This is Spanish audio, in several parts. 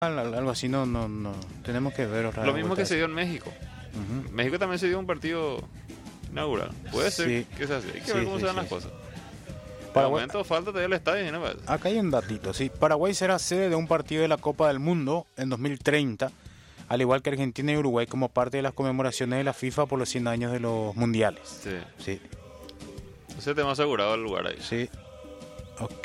algo así, no. Tenemos que ver otra Lo vez mismo que vuelta se dio en México. Ujú. México también se dio un partido inaugural. Puede ser Sí. que sea así. Hay que Sí, ver cómo sí, se dan sí, las sí. cosas. Por el Paraguay- momento falta todavía el estadio, ¿no? Acá hay un datito, sí. Paraguay será sede de un partido de la Copa del Mundo en 2030, al igual que Argentina y Uruguay, como parte de las conmemoraciones de la FIFA por los 100 años de los mundiales. Sí. Sí, Ese tema asegurado el lugar ahí. sí. Ok.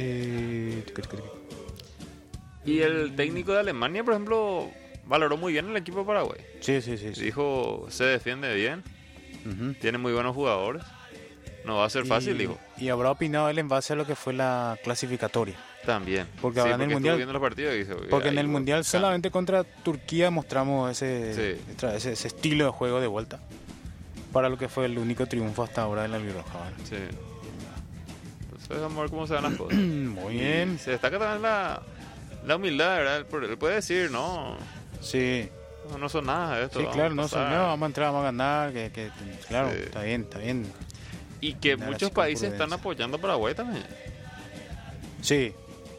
Y el técnico de Alemania, por ejemplo, valoró muy bien el equipo de Paraguay. Sí. Dijo, se defiende bien, Ujú. tiene muy buenos jugadores. No va a ser fácil, dijo. Y habrá opinado él en base a lo que fue la clasificatoria. También. Porque Sí, ahora en el estuvo Mundial- viendo los partidos y dice, Porque en ahí, el Mundial cambia. solamente contra Turquía mostramos ese estilo de juego de vuelta. Para lo que fue el único triunfo hasta ahora de la albirroja. ¿Vale? Sí. Entonces vamos a ver cómo se dan las cosas. Muy bien. Y se destaca también la humildad, ¿verdad? Él puede decir, no, Sí, no son nada de esto. sí, vamos claro, a no, pasar. señor, vamos a entrar, vamos a ganar. Claro, Sí. está bien. Y que Nada, muchos así con países están prudencia. apoyando a Paraguay también. Sí,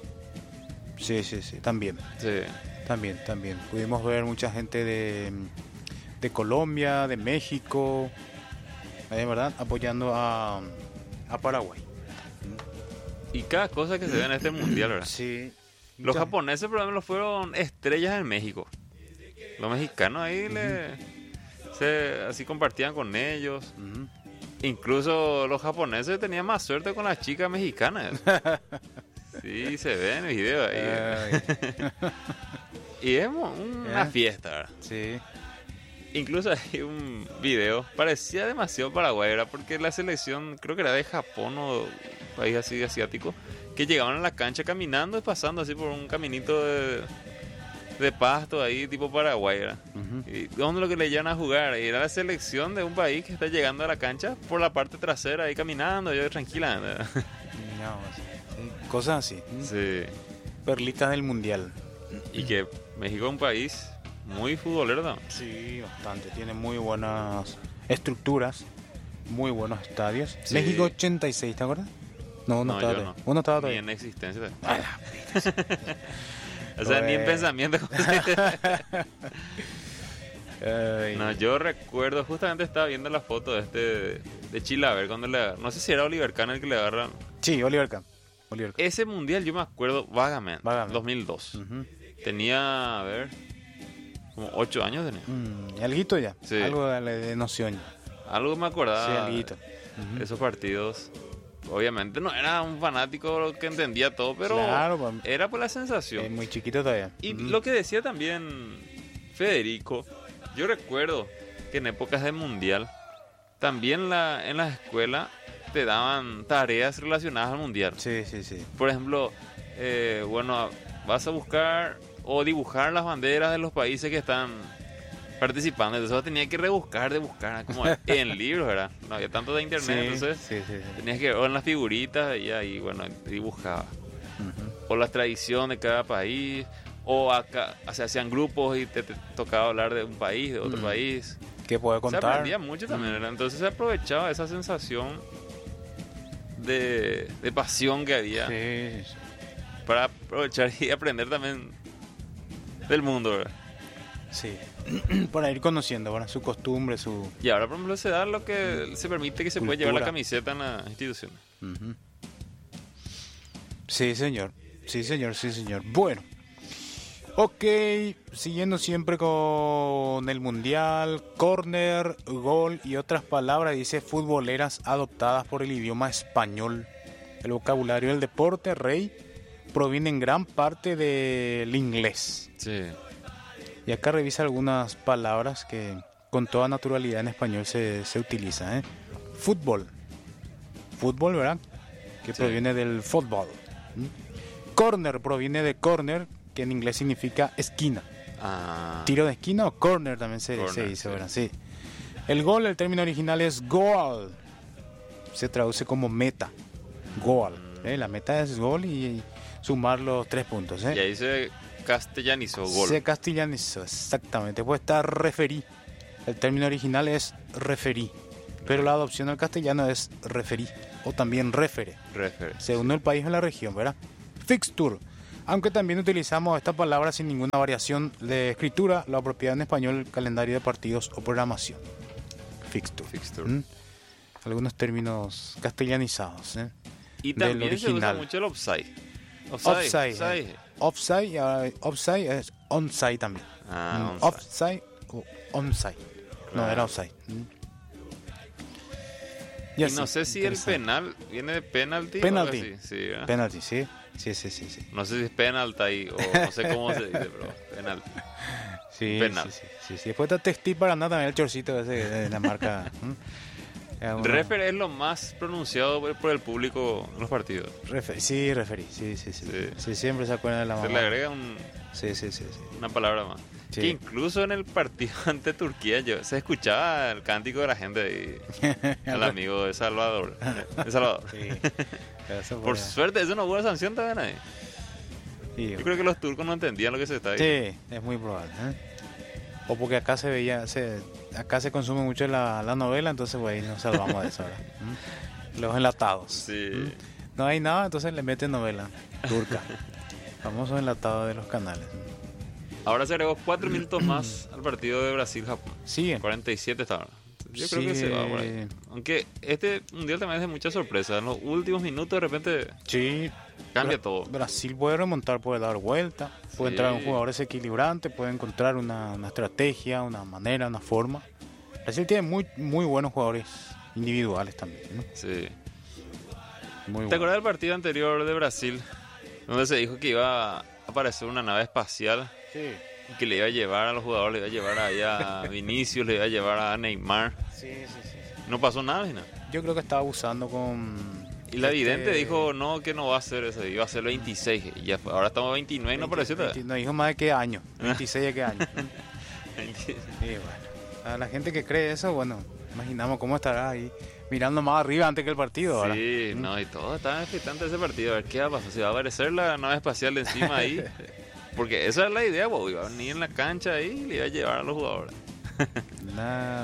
también. Sí. También. Pudimos ver mucha gente de Colombia, de México, ¿verdad? Apoyando a Paraguay. Y cada cosa que se ve en este mundial, ¿verdad? Sí. Los japoneses, por ejemplo, fueron estrellas en México. Los mexicanos ahí así compartían con ellos. Ujú. Incluso los japoneses tenían más suerte con las chicas mexicanas. Sí, se ve en el video ahí. Ay, Y es una fiesta, ¿verdad? sí. Incluso hay un video, parecía demasiado Paraguay, ¿verdad? Porque la selección, creo que era de Japón o país así asiático, que llegaban a la cancha caminando y pasando así por un caminito de pasto ahí, tipo Paraguay, ¿verdad? Ujú. Y donde lo que le llevan a jugar, y era la selección de un país que está llegando a la cancha por la parte trasera, ahí caminando, yo tranquila, ¿verdad? No, sí, cosas así. Sí. Perlitas del mundial. Y que México es un país muy futbolero también. Sí, bastante. Tiene muy buenas estructuras, muy buenos estadios. Sí. México 86, ¿te acuerdas? No, No, estaba yo todavía. no. Uno estaba Ni todavía. en existencia. Ah, O sea, ni en Bueno. pensamiento. ay. No, yo recuerdo, justamente estaba viendo la foto de Chilaver cuando no sé si era Oliver Kahn el que le agarran. Sí, Oliver Kahn. Ese mundial yo me acuerdo vagamente, Vagamente. 2002. Ujú. Tenía, a ver, como 8 años tenía. Alguito ya. Sí. Algo de noción ya. Algo me Sí, acordaba alguito. de esos partidos. Obviamente no era un fanático que entendía todo, pero Claro, pues, era por la sensación. muy chiquito todavía. Y Ujú. lo que decía también Federico, yo recuerdo que en épocas de mundial, también en la escuela te daban tareas relacionadas al mundial. Sí. Por ejemplo, bueno, vas a buscar o dibujar las banderas de los países que están participando. Entonces vos tenías que rebuscar, como en libros, ¿verdad? No había tanto de internet, entonces Sí. tenías que ver en las figuritas y ahí, bueno, dibujaba. Ujú. O la tradición de cada país, o acá se hacían grupos y te tocaba hablar de un país, de otro país. ¿Qué puede Se contar? aprendía mucho también, ¿verdad? Entonces se aprovechaba esa sensación de pasión que había Sí. para aprovechar y aprender también del mundo, ¿verdad? Sí. Para ir conociendo, ¿verdad? Su costumbre, su... Y ahora, por ejemplo, se da lo que se permite que se puede llevar la Cultura. camiseta en la institución. Ujú. Sí, señor. Bueno. Ok, siguiendo siempre con el mundial, córner, gol y otras palabras, dice futboleras adoptadas por el idioma español. El vocabulario del deporte, rey, proviene en gran parte del inglés. Sí. Y acá revisa algunas palabras que con toda naturalidad en español se utilizan, ¿eh? Fútbol, ¿verdad? Que Sí. proviene del fútbol. Corner proviene de corner, que en inglés significa esquina. Ah, Tiro de esquina o corner también se Corner, dice, sí. ¿verdad? Sí. El gol, el término original es goal. Se traduce como meta. Goal. La meta es gol y sumar los 3 puntos, ¿eh? y ahí se castellanizó gol. Se castellanizó, exactamente. Puede estar referí. El término original es referí, pero la adopción al castellano es referí o también refere, Refer. según el país o la región, ¿verdad? Fixture, Aunque también utilizamos esta palabra sin ninguna variación de escritura, la apropiada en español, calendario de partidos o programación. Fixture. Fixture. Algunos términos castellanizados. Y del también se usa original. mucho el offside. Offside es onside también. Offside o onside. No, era offside. Y no sé si el penal viene de penalty. Penalty. O algo así. Sí, ¿verdad? Penalty, sí. Sí. No sé si es penalty o no sé cómo se dice, pero penalty. Sí, Penal. sí. Después está Textil para nada también el chorcito ese de la marca. Refer es lo más pronunciado por el público en los partidos. Sí, referí. Sí, siempre se acuerdan de la mamá. Se le agrega Sí. una palabra más. Sí. Que incluso en el partido ante Turquía se escuchaba el cántico de la gente y el amigo de Salvador. Sí. Por suerte, eso no hubo sanción también ahí. Sí, yo creo que los turcos no entendían lo que se estaba diciendo. Sí, es muy probable. O porque acá acá se consume mucho la novela, entonces pues, nos salvamos de eso ahora. Los enlatados. Sí. No hay nada, entonces le meten novela turca. Famosos enlatados de los canales. Ahora se agregó 4 minutos más al partido de Brasil-Japón. Sí. 47 está ahora. Yo creo que se va por ahí. Aunque este mundial también es de mucha sorpresa. En los últimos minutos de repente cambia todo. Brasil puede remontar, puede dar vuelta, puede entrar un jugador desequilibrante, puede encontrar una estrategia, una manera, una forma. Brasil tiene muy buenos jugadores individuales también, ¿no? Sí. Muy ¿Te acuerdas del partido anterior de Brasil? Donde se dijo que iba a aparecer una nave espacial. Sí. Que le iba a llevar a los jugadores, le iba a llevar allá a Vinicius, le iba a llevar a Neymar. Sí. No pasó nada, ¿no? Yo creo que estaba abusando con... Y la vidente dijo, no, que no va a hacer eso, iba a ser 26. Y ya ahora estamos a 29 y no apareció todavía. No dijo más de qué año, 26 de qué año. Y bueno, a la gente que cree eso, bueno, imaginamos cómo estará ahí mirando más arriba antes que el partido. Ahora. Sí, no, y todos estaban expectantes de ese partido, a ver qué va a pasar, si va a aparecer la nave espacial de encima ahí. Porque esa es la idea, iba a venir en la cancha ahí y le iba a llevar a los jugadores. Nada.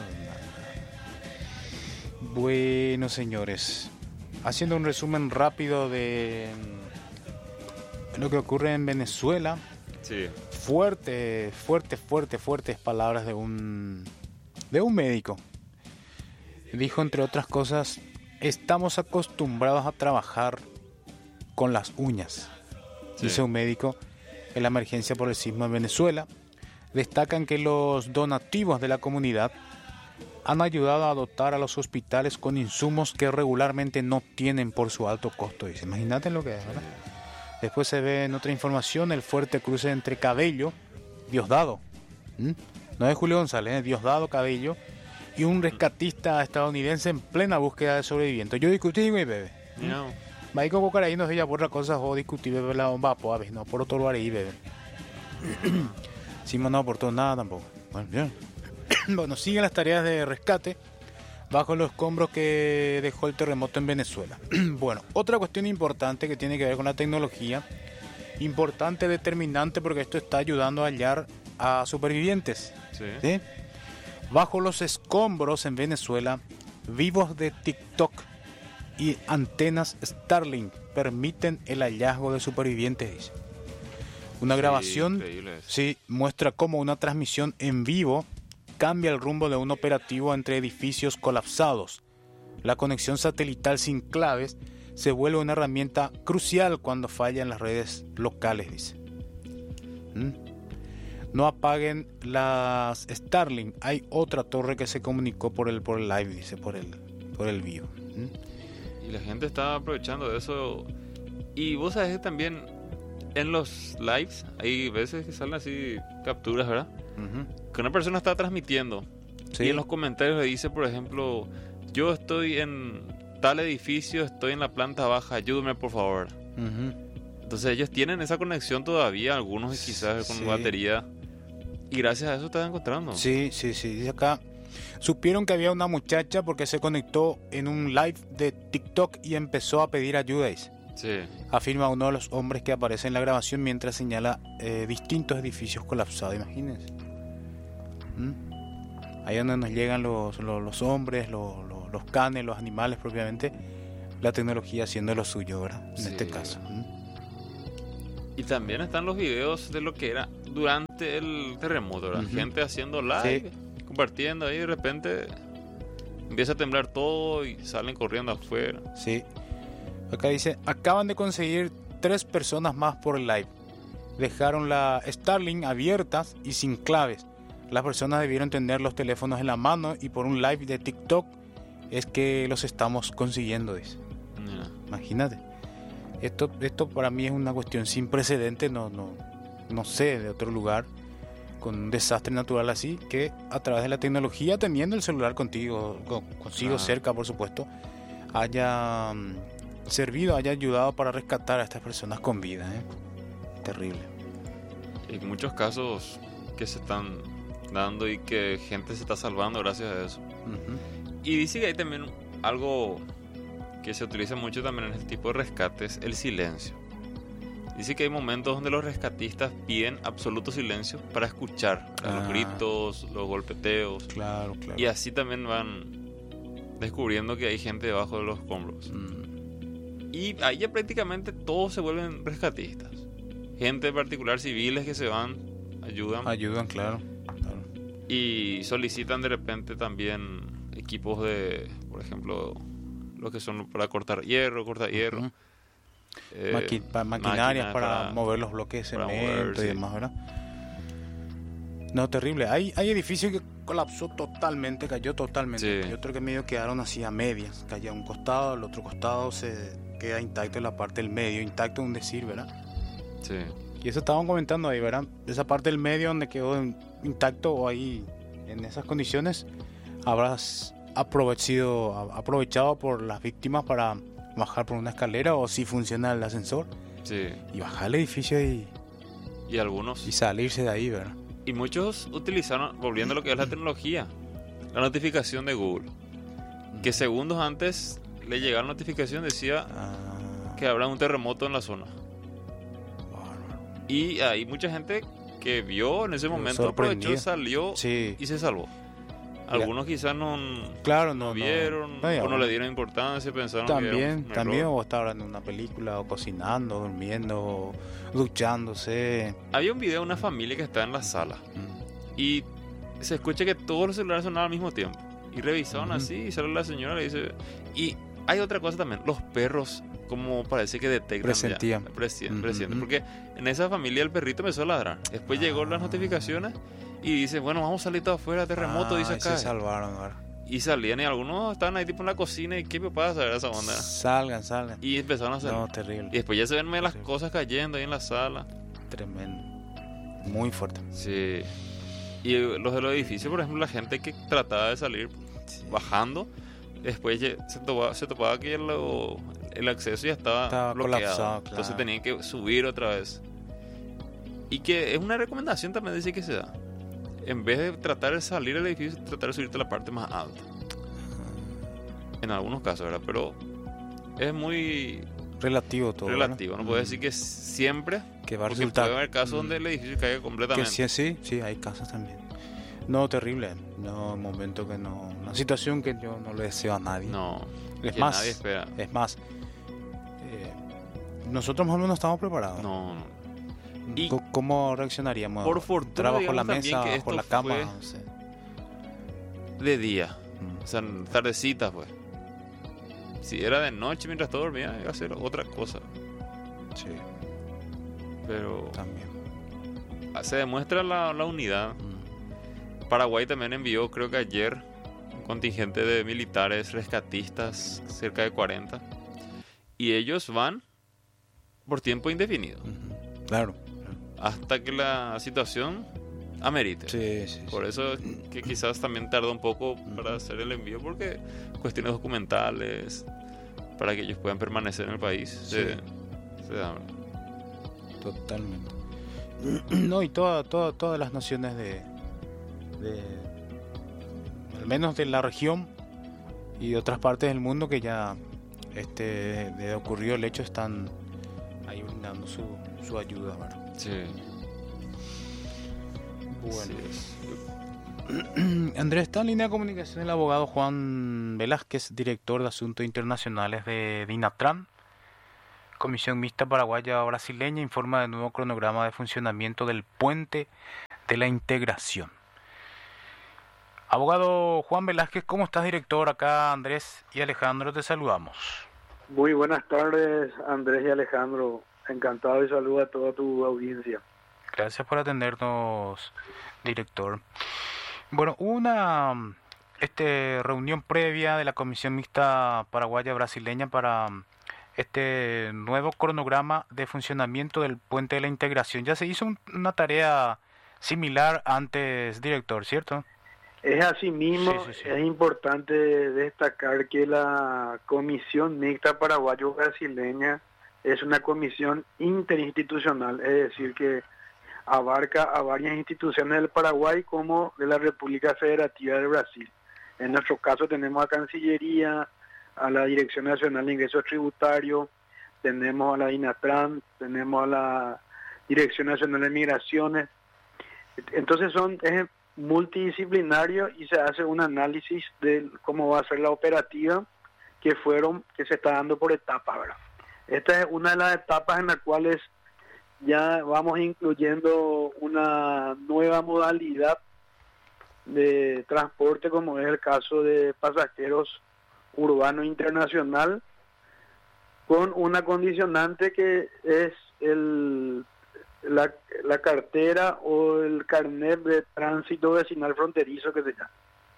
Bueno, señores, haciendo un resumen rápido de lo que ocurre en Venezuela. Sí. Fuertes palabras de un médico. Dijo, entre otras cosas, estamos acostumbrados a trabajar con las uñas. Dice un médico en la emergencia por el sismo en Venezuela. Destacan que los donativos de la comunidad han ayudado a dotar a los hospitales con insumos que regularmente no tienen por su alto costo. Dice, imagínate lo que es, ¿verdad? Después se ve en otra información el fuerte cruce entre Cabello, Diosdado, no es Julio González, es Diosdado Cabello, y un rescatista estadounidense en plena búsqueda de sobrevivientes. Yo discutí con mi bebé. No. Maico Cocaraí nos ella por otra cosa o discutir bebé la bomba, pues a ver, no por otro lugar ahí, bebé. Simo no aportó nada tampoco. Bueno, bien. Bueno, siguen las tareas de rescate bajo los escombros que dejó el terremoto en Venezuela. Bueno, otra cuestión importante que tiene que ver con la tecnología, importante, determinante, porque esto está ayudando a hallar a supervivientes. ¿Sí? Bajo los escombros en Venezuela, vivos de TikTok y antenas Starlink permiten el hallazgo de supervivientes, dice. Una grabación muestra cómo una transmisión en vivo cambia el rumbo de un operativo entre edificios colapsados. La conexión satelital sin claves se vuelve una herramienta crucial cuando fallan las redes locales, dice. No apaguen las Starlink. Hay otra torre que se comunicó por el live, dice, por el vivo. Y la gente está aprovechando de eso. Y vos sabés que también en los lives hay veces que salen así capturas, ¿verdad? Que una persona está transmitiendo y en los comentarios le dice, por ejemplo, yo estoy en tal edificio, estoy en la planta baja, ayúdame por favor. Entonces ellos tienen esa conexión todavía, algunos quizás con batería, y gracias a eso están encontrando. Sí, dice acá, supieron que había una muchacha porque se conectó en un live de TikTok y empezó a pedir ayuda, dice. Sí. Afirma uno de los hombres que aparece en la grabación mientras señala distintos edificios colapsados, imagínense. Ahí donde nos llegan los hombres, los canes, los animales propiamente, la tecnología haciendo lo suyo, ¿verdad? En este caso. Y también están los videos de lo que era durante el terremoto, ¿verdad? Gente haciendo live, compartiendo ahí, de repente empieza a temblar todo y salen corriendo afuera. Sí. Acá dice, acaban de conseguir 3 personas más por el live. Dejaron la Starlink abierta y sin claves. Las personas debieron tener los teléfonos en la mano y por un live de TikTok es que los estamos consiguiendo, dice. Imagínate. Esto para mí es una cuestión sin precedentes, no sé de otro lugar con un desastre natural así, que a través de la tecnología, teniendo el celular consigo cerca, por supuesto, haya servido, haya ayudado para rescatar a estas personas con vida. Terrible. Y muchos casos que se están dando y que gente se está salvando gracias a eso. Y dice que hay también algo que se utiliza mucho también en este tipo de rescates, el silencio. Dice que hay momentos donde los rescatistas piden absoluto silencio para escuchar los gritos, los golpeteos. Claro. Y así también van descubriendo que hay gente debajo de los escombros. Y ahí ya prácticamente todos se vuelven rescatistas. Gente en particular, civiles que se van, ayudan, claro. Y solicitan de repente también equipos de, por ejemplo, lo que son para cortar hierro. Maquinarias para mover los bloques de cemento y demás, ¿verdad? No, terrible. Hay edificios que colapsó totalmente, cayó totalmente. Sí. Y otros que medio quedaron así a medias. Cayó a un costado, el otro costado se queda intacto en la parte del medio, intacto un decir, ¿verdad? Sí. Y eso estaban comentando ahí, ¿verdad? Esa parte del medio donde quedó intacto o ahí en esas condiciones, habrás aprovechado por las víctimas para bajar por una escalera o si funciona el ascensor. Sí. Y bajar el edificio y algunos. Y salirse de ahí, ¿verdad? Y muchos utilizaron, volviendo a lo que es la tecnología, la notificación de Google. Que segundos antes le llegaba la notificación, decía que habrá un terremoto en la zona. Y hay mucha gente que vio en ese momento, aprovechó, salió y se salvó. Algunos quizás no vieron o no le dieron importancia, pensaron también o estaban en una película o cocinando, durmiendo, o duchándose. Había un video de una familia que está en la sala y se escucha que todos los celulares sonaban al mismo tiempo y revisaron así y sale la señora y le dice, y hay otra cosa también, los perros como parece que detectan presentían, porque en esa familia el perrito empezó a ladrar, después llegó las notificaciones y dice, bueno, vamos a salir todo afuera, terremoto, dice acá. Se salvaron ahora. Y salían y algunos estaban ahí tipo en la cocina y ¿qué me pasa? Era esa onda. Salgan. Y empezaron a hacer. No, terrible. Y después ya se ven las cosas cayendo ahí en la sala. Tremendo. Muy fuerte. Sí. Y los de los edificios, por ejemplo, la gente que trataba de salir bajando, después se topaba que el acceso ya estaba bloqueado. Colapsado, claro. Entonces tenían que subir otra vez. Y que es una recomendación también, dice que se da. En vez de tratar de salir del edificio, tratar de subirte a la parte más alta. En algunos casos, ¿verdad? Pero es muy relativo todo. Relativo, no puedo decir que siempre, que va a porque resultar. Puede haber casos donde el edificio caiga completamente. Que sí, hay casos también. No, terrible. No, un momento que no. Una situación que yo no le deseo a nadie. No, es más, nadie espera. Es más, nosotros más o menos no estamos preparados. No. ¿Y cómo reaccionaríamos? Por fortuna, trabajo la mesa, que bajo la cama, no sé. De día, o sea, tardecita, pues. Si era de noche mientras todo dormía, iba a ser otra cosa. Sí. Pero también se demuestra la unidad. Paraguay también envió, creo que ayer, un contingente de militares rescatistas, cerca de 40. Y ellos van por tiempo indefinido. Claro. Hasta que la situación amerite. Sí. Por eso que quizás también tarda un poco para hacer el envío, porque cuestiones documentales, para que ellos puedan permanecer en el país, se dan. Totalmente. No, y todas las naciones de al menos de la región y de otras partes del mundo que ya de ocurrido el hecho están ahí brindando su ayuda, ¿verdad? Sí. Bueno. Sí. Andrés, está en línea de comunicación el abogado Juan Velázquez, director de Asuntos Internacionales de INATRAN. Comisión Mixta Paraguaya Brasileña informa del nuevo cronograma de funcionamiento del Puente de la Integración. Abogado Juan Velázquez, ¿cómo estás, director? Acá Andrés y Alejandro te saludamos. Muy buenas tardes, Andrés y Alejandro. Encantado y saludo a toda tu audiencia. Gracias por atendernos, director. Bueno, hubo una reunión previa de la Comisión Mixta Paraguaya Brasileña para este nuevo cronograma de funcionamiento del Puente de la Integración. Ya se hizo una tarea similar antes, director, ¿cierto? Es así mismo, Sí. Es importante destacar que la Comisión Mixta Paraguayo-Brasileña es una comisión interinstitucional, es decir, que abarca a varias instituciones del Paraguay como de la República Federativa de Brasil. En nuestro caso tenemos a Cancillería, a la Dirección Nacional de Ingresos Tributarios, tenemos a la INATRAN, tenemos a la Dirección Nacional de Migraciones. Entonces es multidisciplinario y se hace un análisis de cómo va a ser la operativa que se está dando por etapas, ¿verdad? Esta es una de las etapas en las cuales ya vamos incluyendo una nueva modalidad de transporte, como es el caso de pasajeros urbano internacional, con una condicionante que es la cartera o el carnet de tránsito vecinal fronterizo que se llama.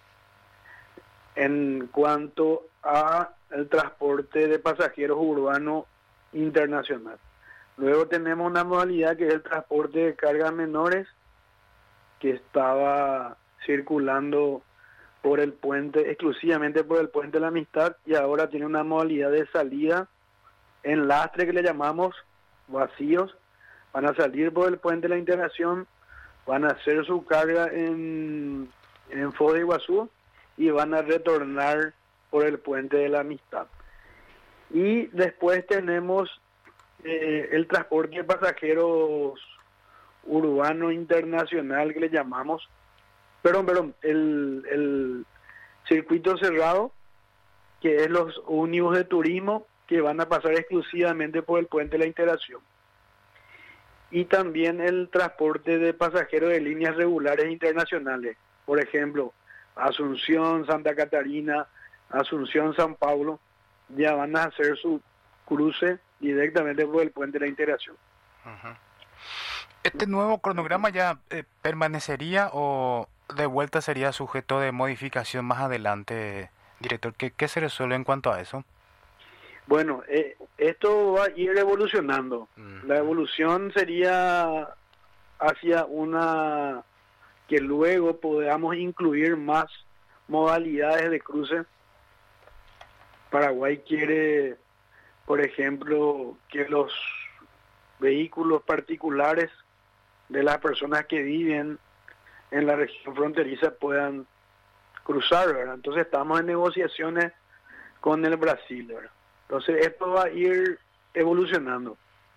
En cuanto a el transporte de pasajeros urbano internacional. Luego tenemos una modalidad que es el transporte de cargas menores, que estaba circulando por el puente, exclusivamente por el Puente de la Amistad, y ahora tiene una modalidad de salida en lastre que le llamamos vacíos. Van a salir por el Puente de la Integración, van a hacer su carga en Foz de Iguazú y van a retornar por el Puente de la Amistad. Y después tenemos el transporte de pasajeros urbano internacional que le llamamos, el circuito cerrado, que es los ómnibus de turismo que van a pasar exclusivamente por el Puente de la Integración. Y también el transporte de pasajeros de líneas regulares internacionales, por ejemplo, Asunción, Santa Catarina, Asunción, San Pablo, ya van a hacer su cruce directamente por el Puente de la Integración. Uh-huh. ¿Este nuevo cronograma ya permanecería o de vuelta sería sujeto de modificación más adelante, director? ¿Qué se resuelve en cuanto a eso? Bueno, esto va a ir evolucionando. La evolución sería hacia una que luego podamos incluir más modalidades de cruce. Paraguay quiere, por ejemplo, que los vehículos particulares de las personas que viven en la región fronteriza puedan cruzar, ¿verdad? Entonces estamos en negociaciones con el Brasil, ¿verdad? Entonces esto va a ir evolucionando.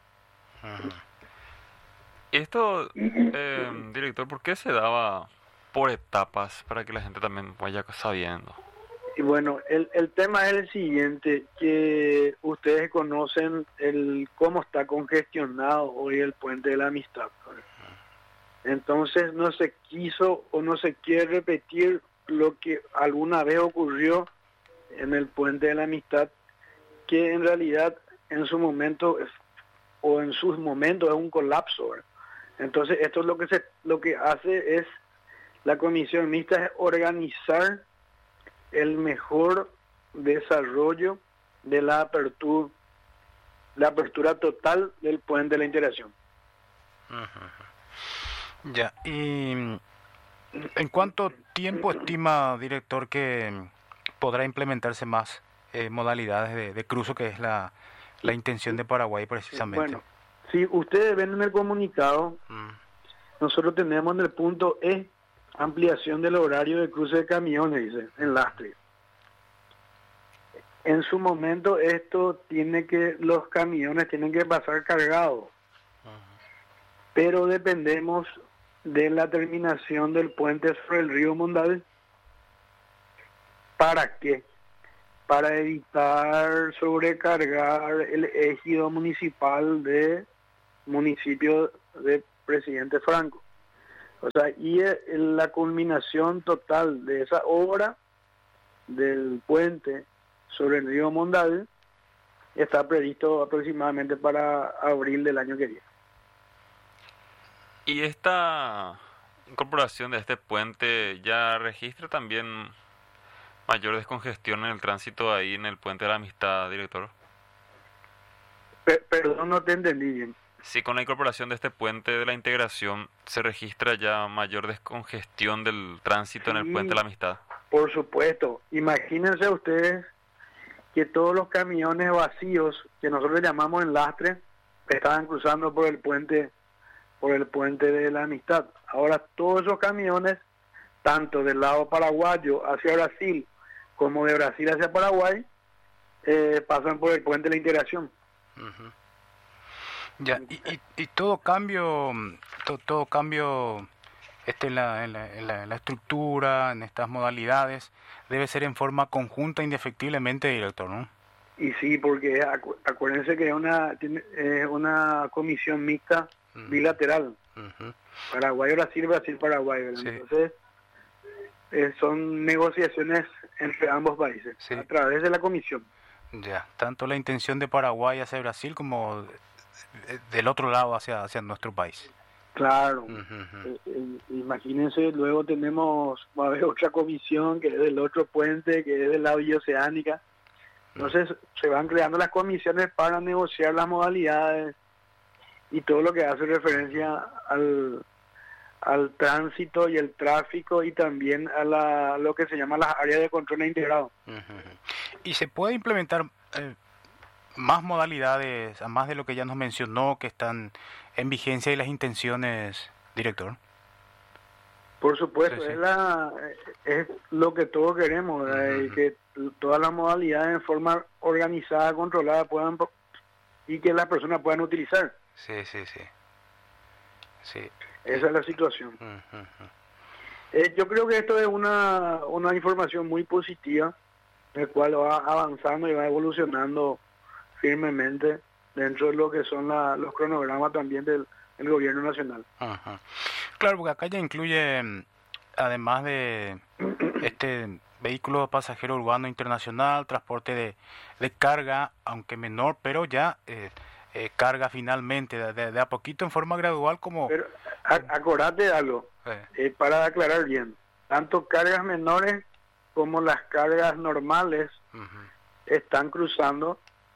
Esto, director, ¿por qué se daba por etapas para que la gente también vaya sabiendo? Y bueno, el tema es el siguiente, que ustedes conocen cómo está congestionado hoy el Puente de la Amistad. Entonces no se quiso o no se quiere repetir lo que alguna vez ocurrió en el Puente de la Amistad, que en realidad en su momento o en sus momentos es un colapso, ¿verdad? Entonces esto es lo que hace es la Comisión Mixta, es organizar el mejor desarrollo de la apertura total del Puente de la Integración. Ya, y ¿en cuánto tiempo estima, director, que podrá implementarse más modalidades de cruce, que es la intención de Paraguay precisamente? Bueno, si ustedes ven en el comunicado, nosotros tenemos en el punto E, ampliación del horario de cruce de camiones, dice, en lastre. En su momento los camiones tienen que pasar cargados, pero dependemos de la terminación del puente sobre el río Mondal. ¿Para qué? para evitar sobrecargar el ejido municipal de municipio de Presidente Franco. O sea, y la culminación total de esa obra del puente sobre el río Mondal está previsto aproximadamente para abril del año que viene. ¿Y esta incorporación de este puente ya registra también mayor descongestión en el tránsito ahí en el puente de la Amistad, director? Perdón, no te entendí bien. Sí, con la incorporación de este puente de la integración se registra ya mayor descongestión del tránsito en el puente de la Amistad. Por supuesto. Imagínense ustedes que todos los camiones vacíos que nosotros llamamos en lastre estaban cruzando por el puente de la Amistad. Ahora todos esos camiones, tanto del lado paraguayo hacia Brasil como de Brasil hacia Paraguay, pasan por el puente de la integración. Uh-huh. Ya, y todo cambio, todo cambio en la estructura, en estas modalidades, debe ser en forma conjunta indefectiblemente, director, ¿no? Y sí, porque acuérdense que es una comisión mixta bilateral. Uh-huh. Paraguay-Brasil, Brasil-Paraguay. Sí. Entonces, son negociaciones entre ambos países, sí, a través de la comisión. Ya, tanto la intención de Paraguay hacia Brasil como del otro lado hacia nuestro país. Claro. Uh-huh. Imagínense, luego va a haber otra comisión que es del otro puente, que es del lado Oceánica. Entonces se van creando las comisiones para negociar las modalidades y todo lo que hace referencia al tránsito y el tráfico y también a lo que se llama las áreas de control integrado. Uh-huh. ¿Y se puede implementar más modalidades, a más de lo que ya nos mencionó, que están en vigencia y las intenciones, director? Por supuesto, Sí. Es lo que todos queremos, Uh-huh. que todas las modalidades en forma organizada, controlada, y que las personas puedan utilizar. Sí. Esa es la situación. Uh-huh. Yo creo que esto es una información muy positiva, el cual va avanzando y va evolucionando firmemente dentro de lo que son los cronogramas también del gobierno nacional. Uh-huh. Claro, porque acá ya incluye, además de este vehículo pasajero urbano internacional, transporte de carga, aunque menor, pero ya carga finalmente, de a poquito en forma gradual como... Pero acordate de algo, para aclarar bien, tanto cargas menores como las cargas normales uh-huh. están cruzando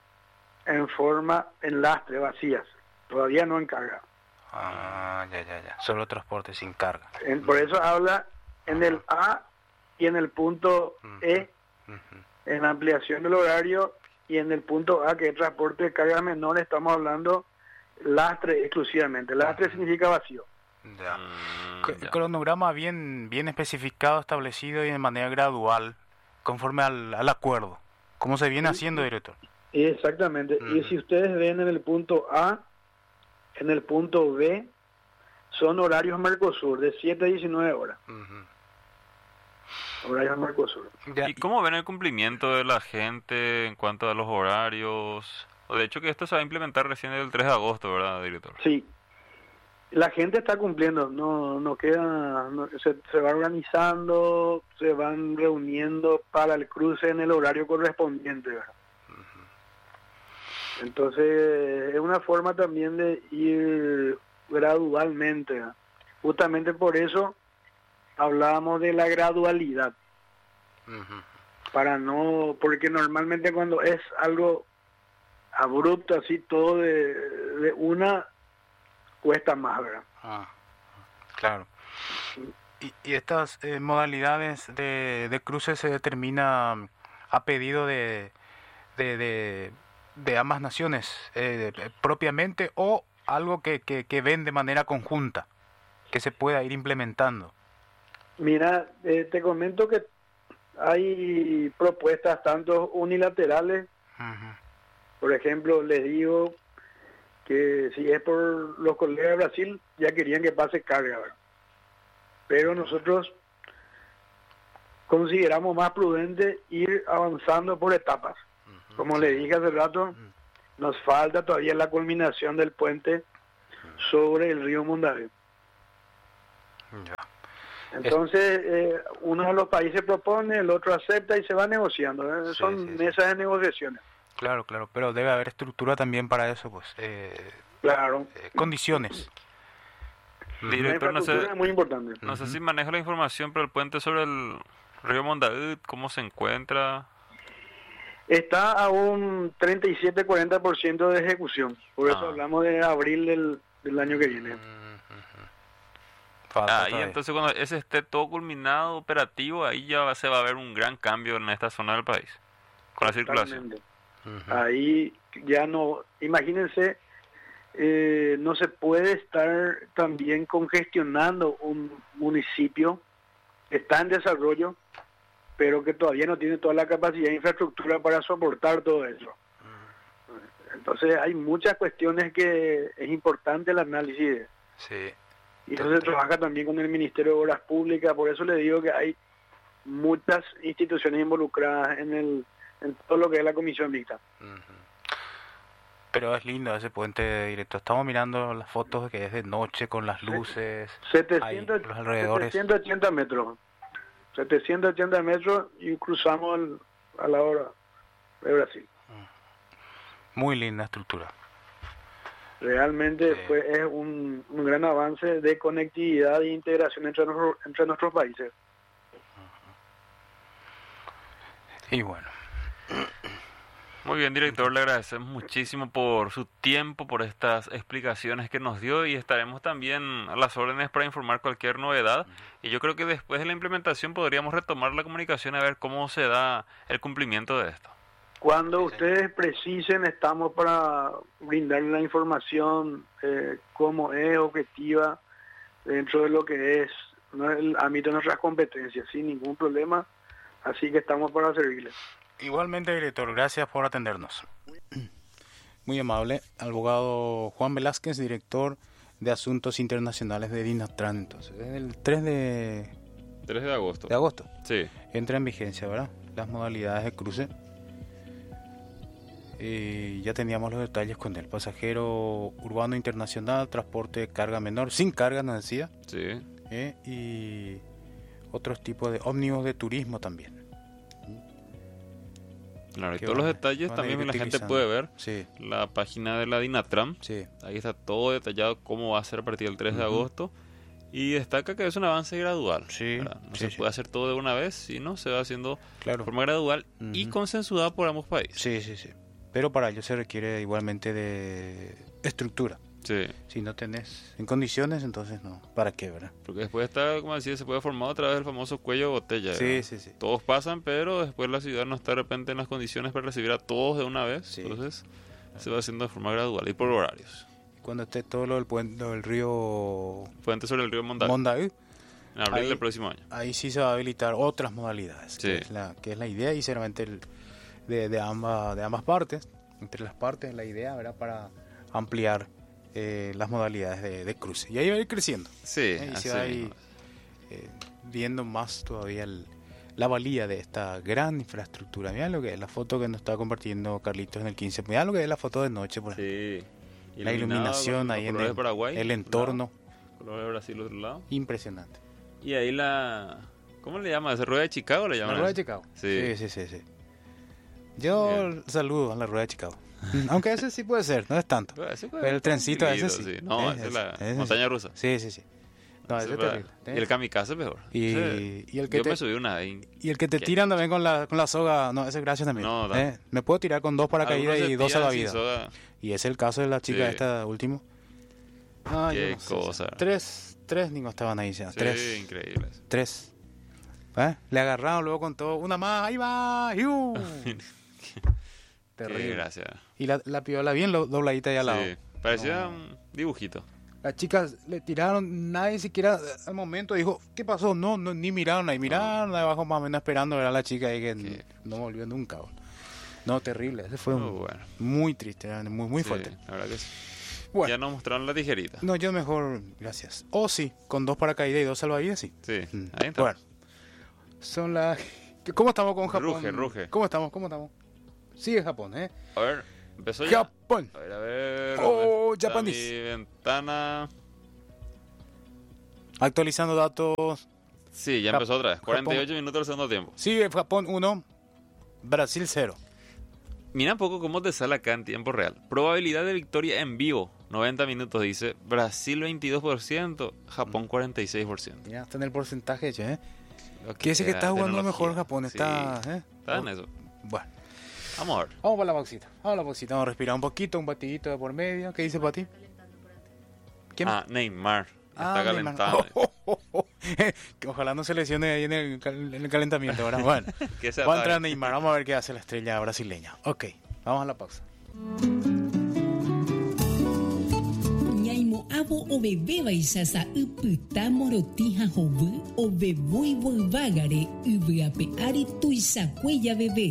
en lastre, vacías, todavía no en carga. Ya. Solo transporte sin carga. Por eso habla en el A y en el punto E, en la ampliación del horario, y en el punto A, que es transporte de carga menor, estamos hablando lastre exclusivamente. Lastre significa vacío. Ya. Cronograma bien especificado, establecido y de manera gradual, conforme al acuerdo. ¿Cómo se viene haciendo, director? Exactamente. Y si ustedes ven en el punto A, en el punto B, son horarios Mercosur, de 7 a 19 horas. Horarios Mercosur. ¿Y cómo ven el cumplimiento de la gente en cuanto a los horarios? De hecho, que esto se va a implementar recién el 3 de agosto, ¿verdad, director? Sí. La gente está cumpliendo, no queda, se va organizando, se van reuniendo para el cruce en el horario correspondiente, ¿verdad? Entonces, es una forma también de ir gradualmente, ¿verdad? Justamente por eso hablábamos de la gradualidad. Porque normalmente cuando es algo abrupto, así todo de una, cuesta más, ¿verdad? Claro. Y estas modalidades de cruce se determina a pedido de ambas naciones propiamente, o algo que ven de manera conjunta, que se pueda ir implementando. Mira, te comento que hay propuestas tanto unilaterales. Por ejemplo, les digo que si es por los colegas de Brasil, ya querían que pase carga, ¿verdad? Pero nosotros consideramos más prudente ir avanzando por etapas. Como le dije hace rato, nos falta todavía la culminación del puente sobre el río Mondavi. Entonces, uno de los países propone, el otro acepta y se va negociando. Son mesas de negociaciones. Claro, pero debe haber estructura también para eso, pues. Claro. Condiciones. Director, no sé, es muy importante. No sé si maneja la información, pero el puente sobre el río Mondavi, ¿cómo se encuentra? Está a un 37-40% de ejecución. Por eso hablamos de abril del año que viene. Y entonces cuando ese esté todo culminado, operativo, ahí ya se va a ver un gran cambio en esta zona del país, con la circulación. Ahí ya no, imagínense, no se puede estar también congestionando un municipio que está en desarrollo, pero que todavía no tiene toda la capacidad de infraestructura para soportar todo eso. Entonces hay muchas cuestiones que es importante el análisis. Sí. Y eso se trabaja también con el Ministerio de Obras Públicas, por eso le digo que hay muchas instituciones involucradas en todo lo que es la comisión mixta. Pero es lindo ese puente directo. Estamos mirando las fotos que es de noche con las luces. 780 metros. 780 metros y cruzamos a la hora de Brasil. Muy linda estructura. Realmente es un gran avance de conectividad e integración entre nuestros países. Y bueno. Muy bien, director, le agradecemos muchísimo por su tiempo, por estas explicaciones que nos dio y estaremos también a las órdenes para informar cualquier novedad. Y yo creo que después de la implementación podríamos retomar la comunicación a ver cómo se da el cumplimiento de esto. Cuando ustedes precisen, estamos para brindarles la información como es objetiva dentro de lo que es el ámbito de nuestras competencias, sin ningún problema. Así que estamos para servirles. Igualmente, director, gracias por atendernos. Muy amable. Abogado Juan Velázquez, director de Asuntos Internacionales de Dinatran. Entonces, el 3 de agosto. De agosto. Sí. Entra en vigencia, ¿verdad? Las modalidades de cruce. Ya teníamos los detalles con el pasajero urbano internacional, transporte de carga menor, sin carga, nos decía. Sí. Y otros tipos de ómnibus de turismo también. Claro, y todos los detalles también la gente puede ver. Sí. La página de la Dinatram. Sí. Ahí está todo detallado cómo va a ser a partir del 3 de agosto. Y destaca que es un avance gradual. Sí. No se puede hacer todo de una vez, sino se va haciendo de forma gradual y consensuada por ambos países. Sí. Pero para ello se requiere igualmente de estructura. Sí. Si no tenés en condiciones, entonces no. ¿Para qué, verdad? Porque después está, como decía, se puede formar a través del famoso cuello de botella. Sí. Todos pasan, pero después la ciudad no está de repente en las condiciones para recibir a todos de una vez. Sí. Entonces se va haciendo de forma gradual y por horarios. Cuando esté todo lo del puente del río... Puente sobre el río Mondavi. En abril del próximo año. Ahí sí se va a habilitar otras modalidades. Sí. Que es la idea y sinceramente de ambas partes. Entre las partes la idea, ¿verdad? Para ampliar las modalidades de cruce. Y ahí va a ir creciendo. Sí, y se va a ir viendo más todavía la valía de esta gran infraestructura. Mira lo que es la foto que nos está compartiendo Carlitos en el 15. Mira lo que es la foto de noche. Por sí. Y la iluminación ahí en el entorno. Color de Brasil, otro lado. Impresionante. Y ahí ¿cómo le llaman? ¿Rueda de Chicago le llaman? La Rueda de Chicago. Sí. Yo saludo a la Rueda de Chicago. Aunque ese sí puede ser, no es tanto. Pero el trencito ese sí. No, esa es la montaña rusa. Sí. No, ese es terrible. Y el kamikaze es mejor. Y el que me subí una y el que te tiran también con la soga. No, ese es gracias también. No, me puedo tirar con 2 paracaídas y 2 salvavidas. Y es el caso de la chica esta último. Qué cosa. Tres niños estaban ahí ya. Sí, 3. increíbles. 3. Le agarraron luego con todo. Una más, ahí va. Terrible. Gracias. Y la piola bien dobladita ahí al lado. Sí, parecía un dibujito. Las chicas le tiraron, nadie siquiera al momento dijo, ¿qué pasó? No, ni miraron ahí, miraron de abajo más o menos esperando ver a la chica ahí que no volvió nunca. No, terrible, ese fue muy triste, muy fuerte. La verdad que sí. Bueno, ya nos mostraron la tijerita. No, yo mejor, gracias. Sí, con 2 paracaídas y 2 salvavidas, sí. Sí, ahí está. Bueno, Son las... ¿Cómo estamos con Japón? Ruge. ¿Cómo estamos? Sigue Japón, ¿eh? A ver, empezó ya. Japón. A ver. Oh, está Japanese. mi ventana. Actualizando datos. Sí, ya empezó otra vez. Japón. 48 minutos del segundo tiempo. Sigue Japón 1, Brasil 0. Mira un poco cómo te sale acá en tiempo real. Probabilidad de victoria en vivo. 90 minutos dice. Brasil 22%, Japón 46%. Ya está en el porcentaje, ¿eh? Lo Quiere decir que está jugando tecnología. mejor Japón. Está, Sí, ¿eh? está en eso. Bueno, Vamos a ver. vamos para la pausita. Vamos a respirar un poquito, un batidito de por medio. ¿Qué dice Pati? ¿Quién? Neymar. Está Neymar. calentando. Que ojalá no se lesione ahí en el calentamiento, ¿verdad? Bueno, Que se va a entrar apague. Neymar. Vamos a ver qué hace la estrella brasileña. Ok, vamos a la pausa. Nyaimo abo o bebé baisasa uputa morotija hobu o bebui volvagare ubeapeari tuisacuella bebé.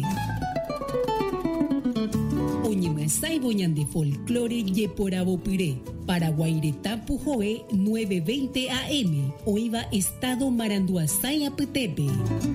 Oñemasai boñan de folclore yeporabo puré. Paraguairetapu Joe 9:20 AM. Oiva Estado Maranduasay Apetepe.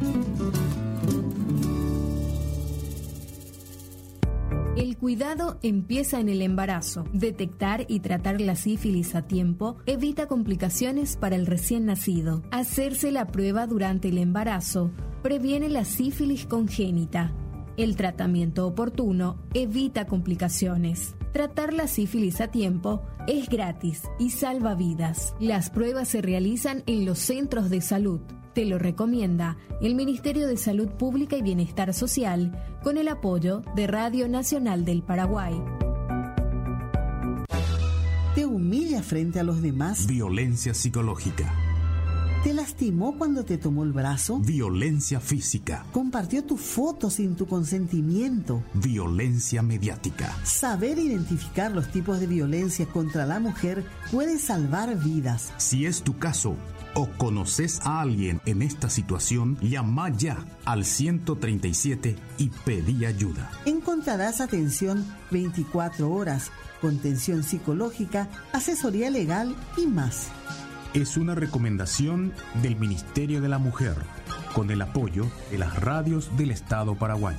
El cuidado empieza en el embarazo. Detectar y tratar la sífilis a tiempo evita complicaciones para el recién nacido. Hacerse la prueba durante el embarazo previene la sífilis congénita. El tratamiento oportuno evita complicaciones. Tratar la sífilis a tiempo es gratis y salva vidas. Las pruebas se realizan en los centros de salud. Te lo recomienda el Ministerio de Salud Pública y Bienestar Social con el apoyo de Radio Nacional del Paraguay. ¿Te humilla frente a los demás? Violencia psicológica. ¿Te lastimó cuando te tomó el brazo? Violencia física. ¿Compartió tu foto sin tu consentimiento? Violencia mediática. Saber identificar los tipos de violencia contra la mujer puede salvar vidas. Si es tu caso o conoces a alguien en esta situación, llama ya al 137 y pedí ayuda. Encontrarás atención 24 horas, contención psicológica, asesoría legal y más. Es una recomendación del Ministerio de la Mujer, con el apoyo de las radios del Estado paraguayo.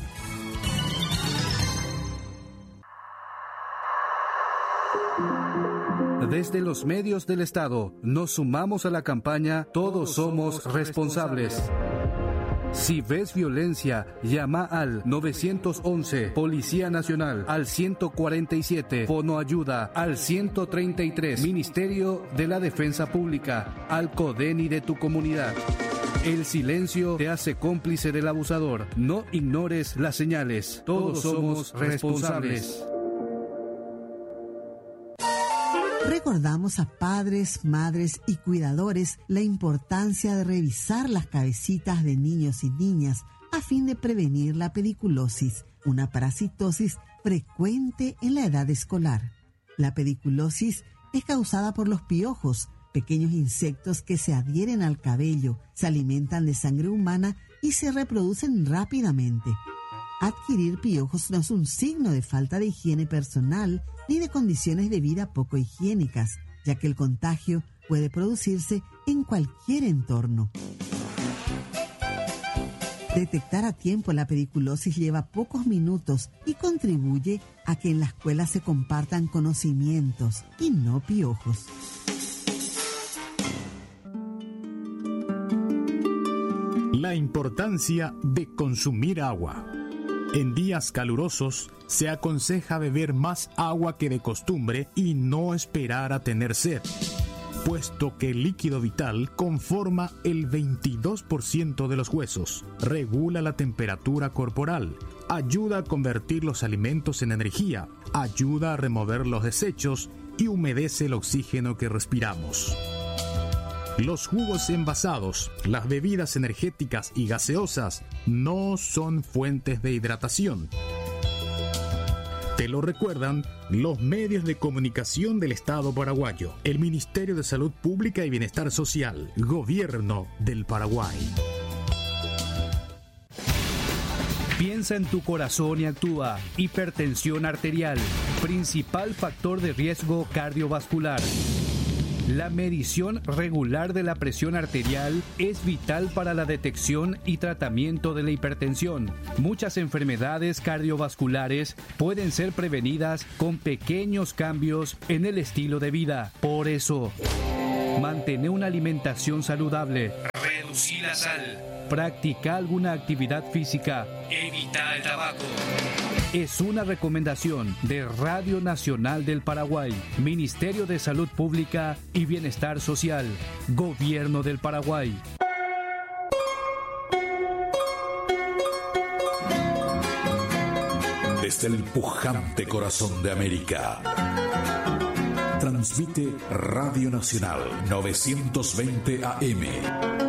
Desde los medios del Estado, nos sumamos a la campaña Todos somos responsables. Si ves violencia, llama al 911, Policía Nacional, al 147, Fono Ayuda, al 133, Ministerio de la Defensa Pública, al CODENI de tu comunidad. El silencio te hace cómplice del abusador. No ignores las señales. Todos somos responsables. Recordamos a padres, madres y cuidadores la importancia de revisar las cabecitas de niños y niñas a fin de prevenir la pediculosis, una parasitosis frecuente en la edad escolar. La pediculosis es causada por los piojos, pequeños insectos que se adhieren al cabello, se alimentan de sangre humana y se reproducen rápidamente. Adquirir piojos no es un signo de falta de higiene personal ni de condiciones de vida poco higiénicas, ya que el contagio puede producirse en cualquier entorno. Detectar a tiempo la pediculosis lleva pocos minutos y contribuye a que en la escuela se compartan conocimientos y no piojos. La importancia de consumir agua. En días calurosos se aconseja beber más agua que de costumbre y no esperar a tener sed, puesto que el líquido vital conforma el 22% de los huesos, regula la temperatura corporal, ayuda a convertir los alimentos en energía, ayuda a remover los desechos y humedece el oxígeno que respiramos. Los jugos envasados, las bebidas energéticas y gaseosas no son fuentes de hidratación. Te lo recuerdan los medios de comunicación del Estado paraguayo, el Ministerio de Salud Pública y Bienestar Social, Gobierno del Paraguay. Piensa en tu corazón y actúa. Hipertensión arterial, principal factor de riesgo cardiovascular. La medición regular de la presión arterial es vital para la detección y tratamiento de la hipertensión. Muchas enfermedades cardiovasculares pueden ser prevenidas con pequeños cambios en el estilo de vida. Por eso, mantener una alimentación saludable, reducir la sal, practica alguna actividad física, evita el tabaco. Es una recomendación de Radio Nacional del Paraguay, Ministerio de Salud Pública y Bienestar Social, Gobierno del Paraguay. Desde el pujante corazón de América, transmite Radio Nacional 920 AM.